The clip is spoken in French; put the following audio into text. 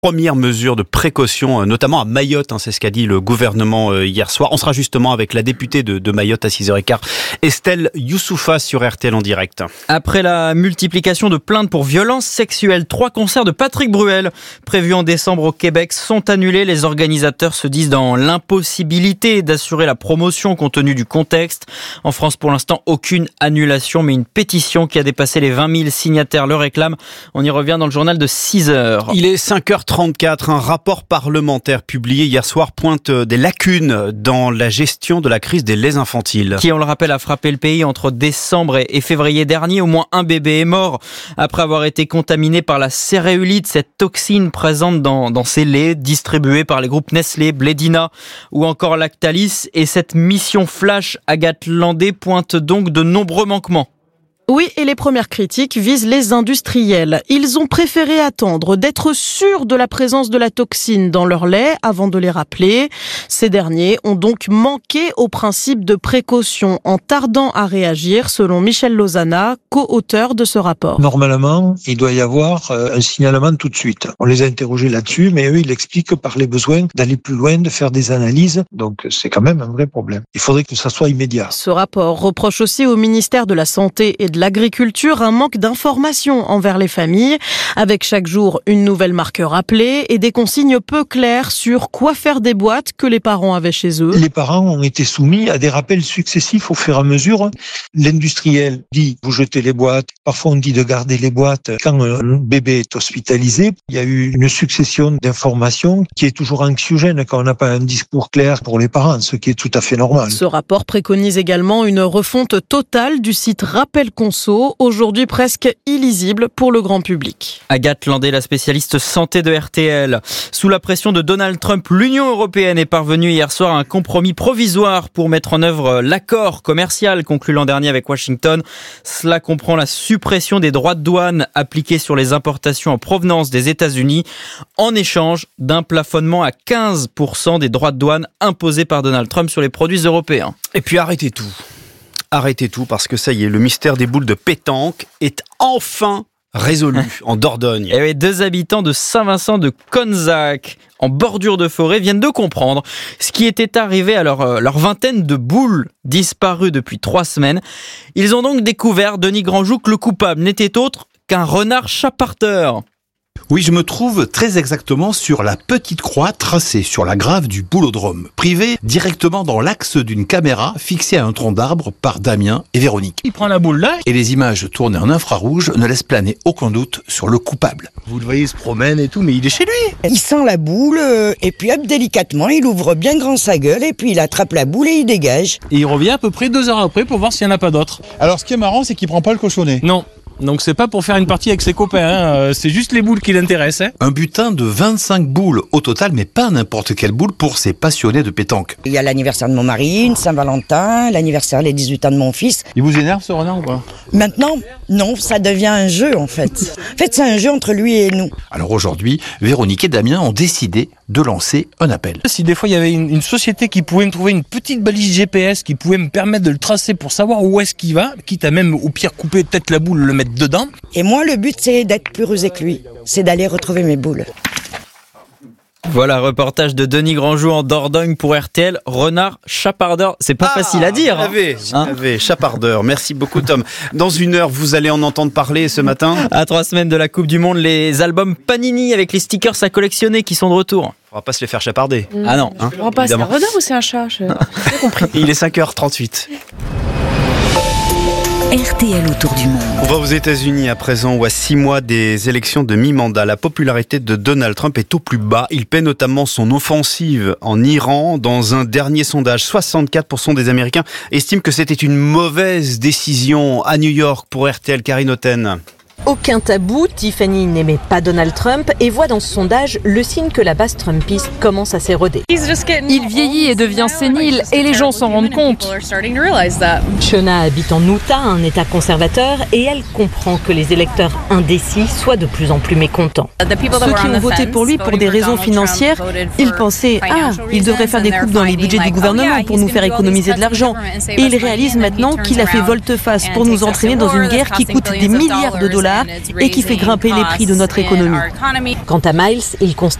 Première mesure de précaution, notamment à Mayotte, c'est ce qu'a dit le gouvernement hier soir. On sera justement avec la députée de Mayotte à 6h15, Estelle Youssoufa sur RTL en direct. Après la multiplication de plaintes pour violences sexuelles, 3 concerts de Patrick Bruel prévus en décembre au Québec sont annulés. Les organisateurs se disent dans l'impossibilité d'assurer la promotion compte tenu du contexte. En France, pour l'instant, aucune annulation, mais une pétition qui a dépassé les 20 000 signataires le réclame. On y revient dans le journal de 6h. Il est 5h34. Un rapport parlementaire publié hier soir pointe des lacunes dans la gestion de la crise des laits infantiles. Qui, on le rappelle, a frappé le pays entre décembre et février dernier. Au moins un bébé est mort après avoir été contaminé par la céréulite, cette toxine présente dans ces laits distribués par les groupes Nestlé, Blédina ou encore Lactalis. Et cette mission flash Agathe Landé pointe donc de nombreux manquements. Oui, et les premières critiques visent les industriels. Ils ont préféré attendre d'être sûrs de la présence de la toxine dans leur lait avant de les rappeler. Ces derniers ont donc manqué au principe de précaution en tardant à réagir, selon Michel Lozana, co-auteur de ce rapport. Normalement, il doit y avoir un signalement tout de suite. On les a interrogés là-dessus, mais eux, ils expliquent par les besoins d'aller plus loin, de faire des analyses. Donc, c'est quand même un vrai problème. Il faudrait que ça soit immédiat. Ce rapport reproche aussi au ministère de la Santé et de l'Agriculture un manque d'informations envers les familles, avec chaque jour une nouvelle marque rappelée et des consignes peu claires sur quoi faire des boîtes que les parents avaient chez eux. Les parents ont été soumis à des rappels successifs au fur et à mesure. L'industriel dit vous jetez les boîtes. Parfois on dit de garder les boîtes quand un bébé est hospitalisé. Il y a eu une succession d'informations qui est toujours anxiogène quand on n'a pas un discours clair pour les parents, ce qui est tout à fait normal. Ce rapport préconise également une refonte totale du site Rappel Conso, aujourd'hui presque illisible pour le grand public. Agathe Landé, la spécialiste santé de RTL. Sous la pression de Donald Trump, l'Union européenne est parvenue hier soir à un compromis provisoire pour mettre en œuvre l'accord commercial conclu l'an dernier avec Washington. Cela comprend la suppression des droits de douane appliqués sur les importations en provenance des États-Unis en échange d'un plafonnement à 15% des droits de douane imposés par Donald Trump sur les produits européens. Et puis arrêtez tout parce que ça y est, le mystère des boules de pétanque est enfin résolu en Dordogne. Et oui, 2 habitants de Saint-Vincent de Conzac, en bordure de forêt, viennent de comprendre ce qui était arrivé à leur vingtaine de boules disparues depuis 3 semaines. Ils ont donc découvert, Denis Grandjou, que le coupable n'était autre qu'un renard chaparteur. Oui, je me trouve très exactement sur la petite croix tracée sur la grave du boulodrome, privée directement dans l'axe d'une caméra fixée à un tronc d'arbre par Damien et Véronique. Il prend la boule là. Et les images tournées en infrarouge ne laissent planer aucun doute sur le coupable. Vous le voyez, il se promène et tout, mais il est chez lui. Il sent la boule et puis hop, délicatement, il ouvre bien grand sa gueule et puis il attrape la boule et il dégage. Et il revient à peu près 2 heures après pour voir s'il n'y en a pas d'autres. Alors ce qui est marrant, c'est qu'il prend pas le cochonnet. Non. Donc c'est pas pour faire une partie avec ses copains, c'est juste les boules qui l'intéressent. Un butin de 25 boules au total, mais pas n'importe quelle boule pour ces passionnés de pétanque. Il y a l'anniversaire de mon mari, une Saint-Valentin, l'anniversaire les 18 ans de mon fils. Il vous énerve ce renard ou pas? Maintenant, non, ça devient un jeu en fait. En fait, c'est un jeu entre lui et nous. Alors aujourd'hui, Véronique et Damien ont décidé de lancer un appel. Si des fois il y avait une société qui pouvait me trouver une petite balise GPS qui pouvait me permettre de le tracer pour savoir où est-ce qu'il va, quitte à même au pire couper peut-être la boule, le mettre dedans. Et moi, le but, c'est d'être plus rusé que lui. C'est d'aller retrouver mes boules. Voilà, reportage de Denis Grandjou en Dordogne pour RTL. Renard chapardeur, c'est pas facile à dire. Chapardeur. Merci beaucoup Tom. Dans 1 heure, vous allez en entendre parler ce matin. À 3 semaines de la Coupe du Monde, les albums Panini avec les stickers à collectionner qui sont de retour. On va pas se les faire chaparder. Ah non. Je comprends pas, c'est un renard ou c'est un chat? J'ai pas compris. Il est 5h38. RTL autour du monde. On va aux États-Unis à présent où à 6 mois des élections de mi-mandat, la popularité de Donald Trump est au plus bas. Il paie notamment son offensive en Iran. Dans un dernier sondage, 64% des Américains estiment que c'était une mauvaise décision à New York pour RTL. Karine Otten. Aucun tabou, Tiffany n'aimait pas Donald Trump et voit dans ce sondage le signe que la base trumpiste commence à s'éroder. Il vieillit et devient sénile et les gens s'en rendent compte. Shona habite en Utah, un état conservateur, et elle comprend que les électeurs indécis soient de plus en plus mécontents. Ceux qui ont voté pour lui pour des raisons financières, ils pensaient « il devrait faire des coupes dans les budgets du gouvernement pour nous faire économiser de l'argent ». Et ils réalisent maintenant qu'il a fait volte-face pour nous entraîner dans une guerre qui coûte des milliards de dollars dollars et qui fait grimper les prix de notre économie. Quant à Miles, il constate